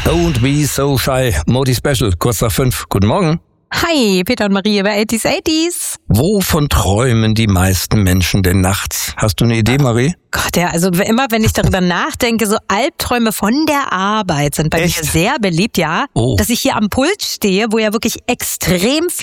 Don't be so shy. Modi Special, kurz nach 5. Guten Morgen. Hi, Peter und Marie bei 80s. Wovon träumen die meisten Menschen denn nachts? Hast du eine Idee, Marie? Gott, ja, also immer wenn ich darüber nachdenke, so Albträume von der Arbeit sind bei mir sehr beliebt, ja. Oh. Dass ich hier am Pult stehe, wo ja wirklich extrem